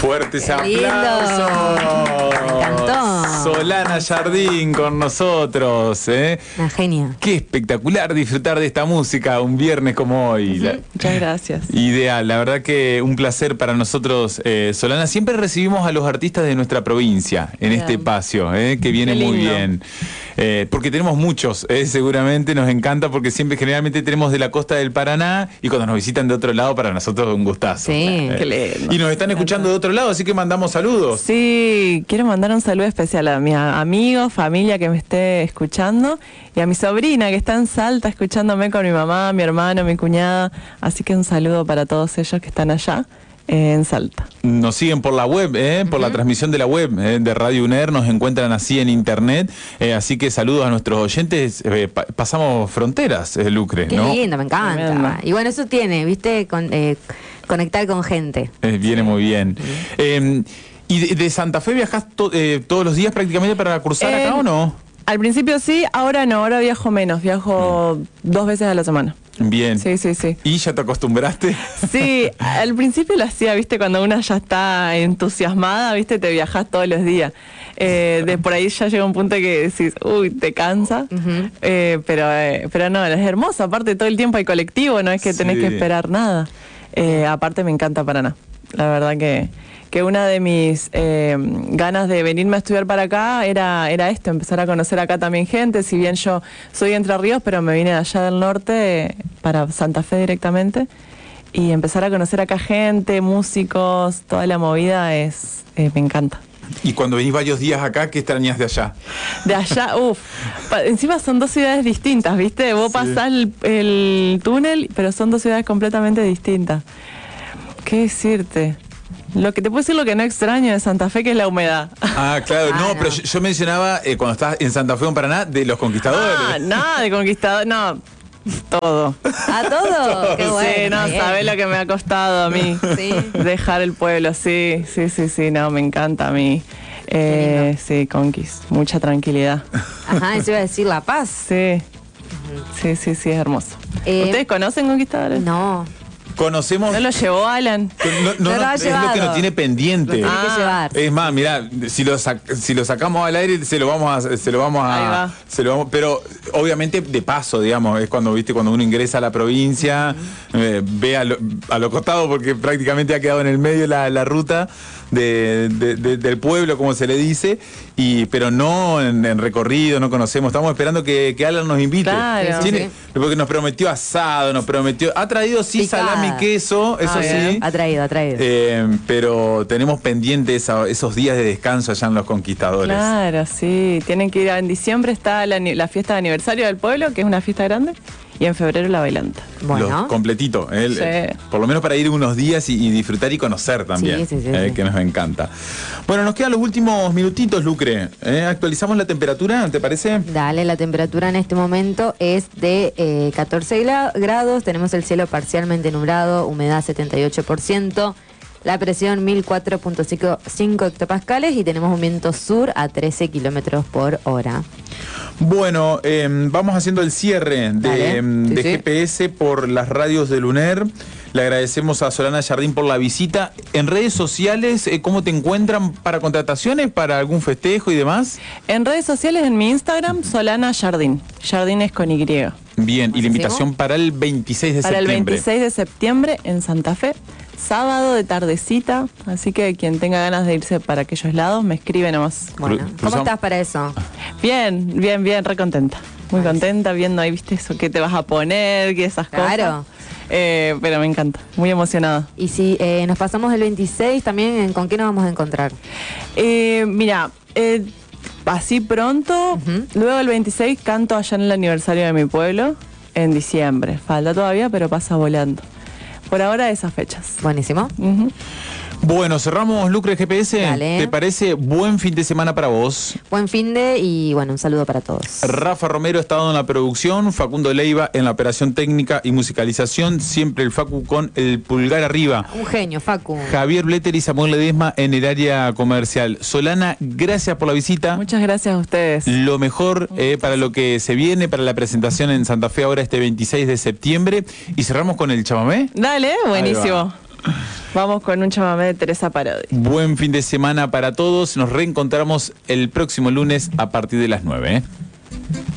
Fuertes ¡Qué lindo! aplausos. Me encantó. Solana Jardín con nosotros. Una genia. Qué espectacular disfrutar de esta música un viernes como hoy. Muchas gracias. Ideal, la verdad que un placer para nosotros, Solana. Siempre recibimos a los artistas de nuestra provincia en Bien. este espacio, que viene Qué muy lindo. bien. Porque tenemos muchos, seguramente nos encanta porque siempre generalmente tenemos de la costa del Paraná y cuando nos visitan de otro lado para nosotros es un gustazo. Sí. Qué lindo. Y nos están escuchando de otro lado, así que mandamos saludos. Sí, quiero mandar un saludo especial a mis amigos, familia que me esté escuchando y a mi sobrina que está en Salta escuchándome con mi mamá, mi hermano, mi cuñada. Así que un saludo para todos ellos que están allá en Salta. Nos siguen por la web, por la transmisión de la web de Radio UNER, nos encuentran así en internet, así que saludos a nuestros oyentes. Pasamos fronteras, Lucre, Qué ¿no? lindo, me encanta. Tremendo. Y bueno, eso tiene, ¿viste? Conectar con gente. Viene muy bien. ¿Y de Santa Fe viajás todos los días prácticamente para cursar acá o no? Al principio sí, ahora no, ahora viajo menos, viajo 2 veces a la semana. Bien. Sí, sí, sí. ¿Y ya te acostumbraste? Sí, al principio lo hacía, viste, cuando una ya está entusiasmada, viste, te viajás todos los días. De por ahí ya llega un punto que decís, uy, te cansa, pero no, es hermoso, aparte todo el tiempo hay colectivo, no es que tenés Sí. que esperar nada. Aparte me encanta Paraná, la verdad que una de mis ganas de venirme a estudiar para acá era esto, empezar a conocer acá también gente, si bien yo soy de Entre Ríos, pero me vine de allá del norte para Santa Fe directamente, y empezar a conocer acá gente, músicos, toda la movida me encanta. Y cuando venís varios días acá, ¿qué extrañas de allá? De allá, encima son 2 ciudades distintas, ¿viste? Vos pasás el túnel, pero son 2 ciudades completamente distintas. ¿Qué decirte? Lo que te puedo decir, lo que no extraño de Santa Fe, que es la humedad. Ah, claro, no, no. pero yo mencionaba cuando estás en Santa Fe, en Paraná, de los conquistadores. Nada de conquistador, no, todo. ¿A todo? Qué bueno. Sí, no, bien. sabés lo que me ha costado a mí. Sí. Dejar el pueblo, sí, no, me encanta a mí. Qué Sí, conquist, mucha tranquilidad. Ajá, eso iba a decir La Paz. Sí, sí, es hermoso. ¿Ustedes conocen conquistadores? No, Conocemos... ¿No lo llevó Alan? No, No lo ha es lo que llevado. nos tiene pendiente. lo tiene que llevar. Es más, mirá, si lo sacamos al aire se lo vamos Ahí va. pero obviamente de paso, digamos, es cuando uno ingresa a la provincia, ve a lo costado porque prácticamente ha quedado en el medio la ruta del pueblo, como se le dice, pero no en recorrido, no conocemos. Estamos esperando que Alan nos invite. Claro. Tiene- porque nos prometió asado, ha traído sí Picada. salami y queso, eso sí. Ha traído. Pero tenemos pendientes esos días de descanso allá en Los Conquistadores. Claro, sí. Tienen que ir en diciembre está la fiesta de aniversario del pueblo, que es una fiesta grande, y en febrero la bailanta. Bueno. Completito. Sí. Por lo menos para ir unos días y disfrutar y conocer también. Sí. Que nos encanta. Bueno, nos quedan los últimos minutitos, Lucre. Actualizamos la temperatura, ¿te parece? Dale, la temperatura en este momento es de 14 grados, tenemos el cielo parcialmente nublado, humedad 78%, la presión 1004.5 hectopascales y tenemos un viento sur a 13 kilómetros por hora. Bueno, vamos haciendo el cierre Dale. de Sí. GPS por las radios del UNER. Le agradecemos a Solana Jardín por la visita. En redes sociales, ¿cómo te encuentran para contrataciones, para algún festejo y demás? En redes sociales, en mi Instagram, Solana Jardín. Jardín es con Y. Bien, y la invitación para el 26 de Para el septiembre. 26 de septiembre en Santa Fe, sábado de tardecita, así que quien tenga ganas de irse para aquellos lados, me escribe nomás. Bueno, Cruzamos. ¿cómo estás para eso? Bien, re contenta. Muy contenta viendo ahí, viste, eso que te vas a poner, que esas Claro. cosas. Pero me encanta, muy emocionada. Y si nos pasamos el 26 también, ¿con qué nos vamos a encontrar? Mira, así pronto, luego el 26 canto allá en el aniversario de mi pueblo, en diciembre. Falta todavía, pero pasa volando. Por ahora esas fechas. Buenísimo. Ujú. Bueno, cerramos Lucre GPS. Dale. ¿Te parece? Buen fin de semana para vos. Buen finde y bueno, un saludo para todos. Rafa Romero ha estado en la producción, Facundo Leiva en la operación técnica y musicalización, siempre el Facu con el pulgar arriba. Un genio, Facu. Javier Bletter y Samuel Ledesma en el área comercial. Solana, gracias por la visita. Muchas gracias a ustedes. Lo mejor para lo que se viene, para la presentación en Santa Fe ahora este 26 de septiembre. Y cerramos con el chamamé. Dale, buenísimo. Vamos con un chamamé de Teresa Parodi. Buen fin de semana para todos. Nos reencontramos el próximo lunes a partir de las 9.